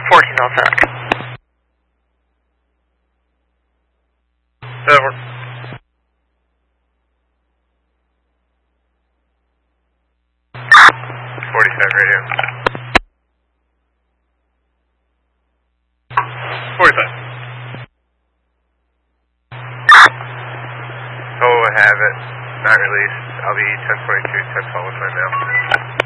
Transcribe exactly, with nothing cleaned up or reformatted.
fourteen all set. Over. forty-five radio. forty-five. Oh, I have it. Not released. I'll be ten twenty-two, ten twelve with my mail.